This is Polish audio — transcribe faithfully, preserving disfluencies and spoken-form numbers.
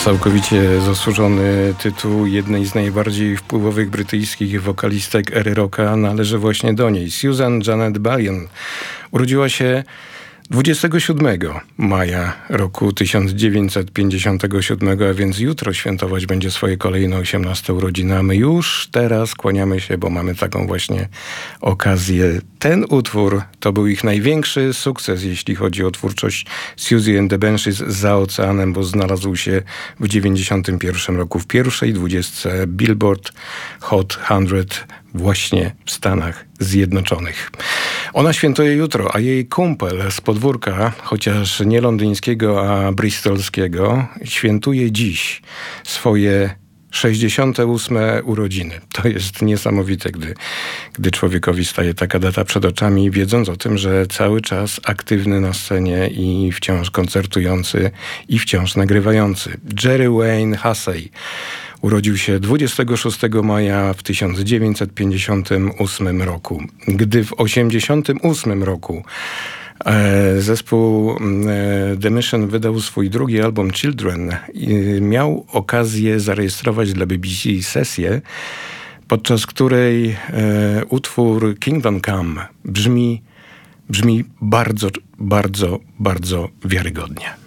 Całkowicie zasłużony tytuł jednej z najbardziej wpływowych brytyjskich wokalistek ery rocka należy właśnie do niej. Susan Janet Ballion urodziła się dwudziestego siódmego maja roku tysiąc dziewięćset pięćdziesiątego siódmego, a więc jutro świętować będzie swoje kolejne osiemnaste urodziny. A my już teraz kłaniamy się, bo mamy taką właśnie okazję. Ten utwór to był ich największy sukces, jeśli chodzi o twórczość Siouxsie and the Banshees za oceanem, bo znalazł się w dziewięćdziesiątym pierwszym roku w pierwszej dwudziestce Billboard Hot sto właśnie w Stanach Zjednoczonych. Ona świętuje jutro, a jej kumpel z podwórka, chociaż nie londyńskiego, a bristolskiego, świętuje dziś swoje sześćdziesiąte ósme urodziny. To jest niesamowite, gdy, gdy człowiekowi staje taka data przed oczami, wiedząc o tym, że cały czas aktywny na scenie i wciąż koncertujący i wciąż nagrywający. Jerry Wayne Hussey urodził się dwudziestego szóstego maja w tysiąc dziewięćset pięćdziesiątym ósmym roku. Gdy w osiemdziesiątym ósmym roku zespół The Mission wydał swój drugi album Children, miał okazję zarejestrować dla B B C sesję, podczas której utwór Kingdom Come brzmi, brzmi bardzo, bardzo, bardzo wiarygodnie.